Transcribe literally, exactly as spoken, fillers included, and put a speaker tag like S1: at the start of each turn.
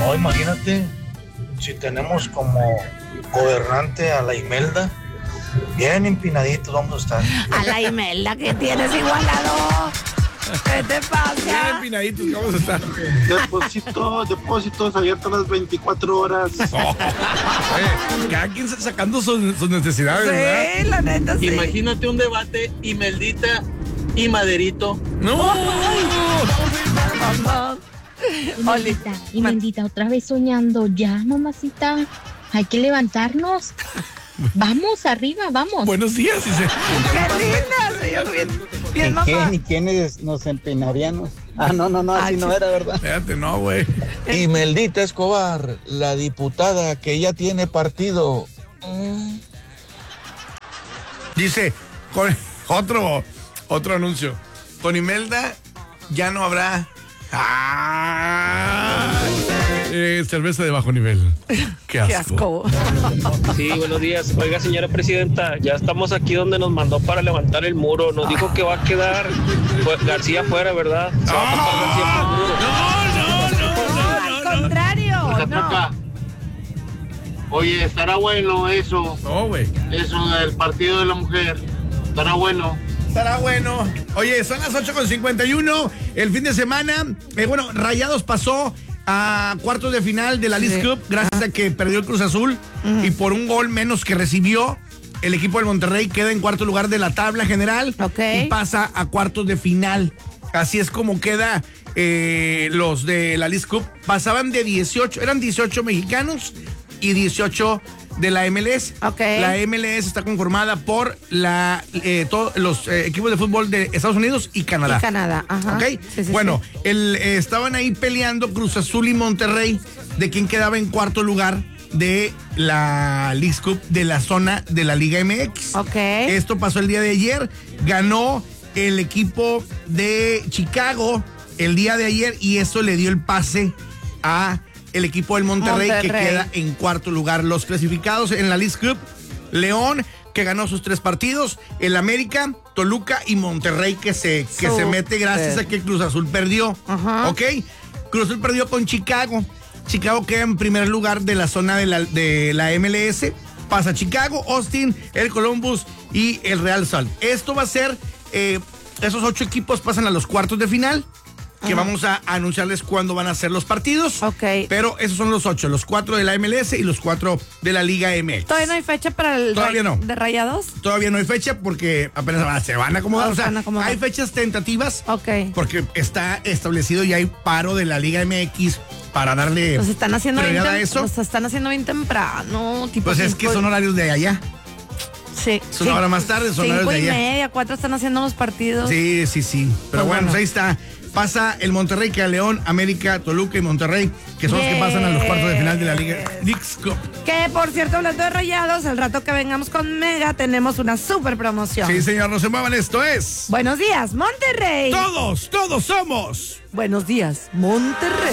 S1: No, imagínate, si tenemos como gobernante a la Imelda, bien empinaditos vamos a estar.
S2: A la Imelda que tienes igualado. ¿Qué te pasa?
S3: Bien empinaditos, vamos a estar.
S4: Depósitos, depósitos abiertos las veinticuatro horas.
S3: Oh, eh, cada quien sacando sus, sus necesidades,
S2: Sí,
S3: ¿verdad?
S2: la neta, sí.
S5: Imagínate un debate Imeldita y Maderito.
S3: No.
S6: Imeldita, Imeldita, otra vez soñando. Ya, mamacita, hay que levantarnos. Vamos, arriba, vamos.
S3: Buenos días, dice.
S2: Qué linda, señor. Bien, bien, mamá.
S7: ¿Quién y quiénes nos empeinaríamos? Ah, no, no, no, así no era, ¿verdad?
S3: Espérate, no, güey.
S1: Imeldita Escobar, la diputada que ya tiene partido.
S3: Dice, con otro, otro anuncio. Con Imelda ya no habrá ah, eh, cerveza de bajo nivel. Qué asco.
S2: Qué asco.
S5: Sí, buenos días. Oiga, señora presidenta, ya estamos aquí donde nos mandó para levantar el muro. Nos dijo que va a quedar pues, García afuera, ¿verdad? Se va a tapar García por el muro.
S3: No, no, no, no,
S2: Al
S3: no, no.
S2: contrario, no.
S4: Oye, estará bueno eso,
S3: No, güey.
S4: eso del partido de la mujer. Estará bueno.
S3: Estará bueno. Oye, son las ocho con cincuenta y uno. El fin de semana, eh, bueno, Rayados pasó a cuartos de final de la League Cup gracias a que perdió el Cruz Azul uh-huh. y por un gol menos que recibió. El equipo del Monterrey queda en cuarto lugar de la tabla general
S2: okay.
S3: y pasa a cuartos de final. Así es como queda eh, los de la League Cup. Pasaban de dieciocho, eran dieciocho mexicanos y dieciocho de la M L S.
S2: Okay.
S3: La M L S está conformada por la eh, todos los eh, equipos de fútbol de Estados Unidos y Canadá.
S2: Y Canadá, ajá.
S3: Okay.
S2: Sí, sí,
S3: bueno,
S2: sí.
S3: El, eh, estaban ahí peleando Cruz Azul y Monterrey de quién quedaba en cuarto lugar de la League Cup de la zona de la Liga M X.
S2: Okay.
S3: Esto pasó el día de ayer. Ganó el equipo de Chicago el día de ayer y eso le dio el pase a el equipo del Monterrey, Monterrey, que queda en cuarto lugar. Los clasificados en la League Cup, León, que ganó sus tres partidos, el América, Toluca y Monterrey, que se, que se mete gracias a que Cruz Azul perdió.
S2: Ajá.
S3: ¿Ok? Cruz Azul perdió con Chicago. Chicago queda en primer lugar de la zona de la, de la M L S. Pasa Chicago, Austin, el Columbus y el Real Salt. Esto va a ser, eh, esos ocho equipos pasan a los cuartos de final. Que Ajá. vamos a anunciarles cuándo van a ser los partidos.
S2: Ok.
S3: Pero esos son los ocho, los cuatro de la M L S y los cuatro de la Liga M X.
S2: ¿Todavía no hay fecha para el
S3: Todavía no.
S2: de Rayados?
S3: Todavía no hay fecha porque apenas van, se van a acomodar.
S2: Oh,
S3: o sea,
S2: van a acomodar.
S3: hay fechas tentativas.
S2: Ok.
S3: Porque está establecido y hay paro de la Liga M X para darle
S2: los están haciendo bien
S3: prioridad
S2: tem-
S3: a eso.
S2: Los están haciendo bien temprano. Tipo
S3: Pues es
S2: cinco
S3: que son horarios de allá.
S2: Sí.
S3: Es una hora más tarde, son horarios
S2: Cinco
S3: de
S2: y
S3: allá.
S2: media, cuatro están haciendo los partidos.
S3: Sí, sí, sí. Pero
S2: Pues
S3: bueno,
S2: bueno.
S3: pues ahí está. Pasa el Monterrey, que a León, América, Toluca y Monterrey, que son yeah. los que pasan a los cuartos de final de la Liga League Cup.
S2: Que, por cierto, hablando de Rayados, el rato que vengamos con Mega tenemos una super promoción.
S3: Sí, señor, no se muevan, esto es...
S2: Buenos días, Monterrey.
S3: Todos, todos somos...
S2: Buenos días, Monterrey.